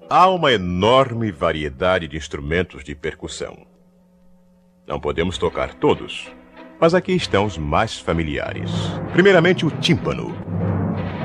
Há uma enorme variedade de instrumentos de percussão. Não podemos tocar todos, mas aqui estão os mais familiares. Primeiramente, o tímpano.